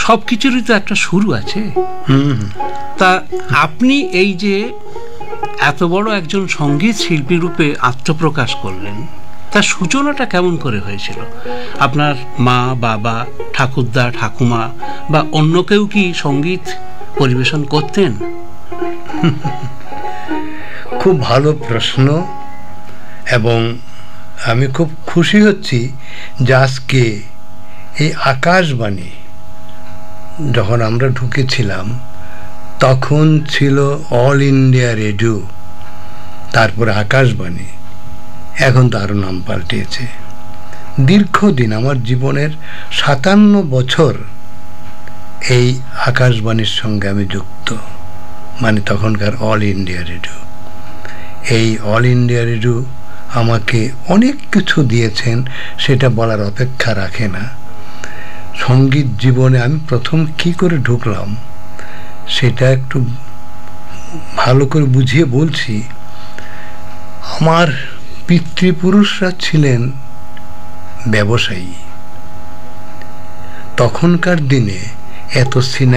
সব কিছুরই তো একটা শুরু আছে। তা আপনি এই যে এত বড় একজন সঙ্গীত শিল্পী রূপে আত্মপ্রকাশ করলেন, তার সূচনাটা কেমন করে হয়েছিল? আপনার মা, বাবা, ঠাকুরদা, ঠাকুমা বা অন্য কেউ কি সঙ্গীত পরিবেশন করতেন? খুব ভালো প্রশ্ন, এবং আমি খুব খুশি হচ্ছি যে আজকে এই আকাশবাণী, যখন আমরা ঢুকেছিলাম তখন ছিল অল ইন্ডিয়া রেডিও, তারপরে আকাশবাণী, এখন তো আরও নাম পাল্টিয়েছে। দীর্ঘদিন আমার জীবনের 57 বছর এই আকাশবাণীর সঙ্গে আমি যুক্ত, মানে তখনকার অল ইন্ডিয়া রেডিও। এই অল ইন্ডিয়া রেডিও আমাকে অনেক কিছু দিয়েছেন, সেটা বলার অপেক্ষা রাখে না। সঙ্গীত জীবনে আমি প্রথম কি করে ঢুকলাম সেটা একটু ভালো করে বুঝিয়ে বলছি। আমার পিতৃপুরুষরা ছিলেন ব্যবসায়ী। তখনকার দিনে এত সিনেমা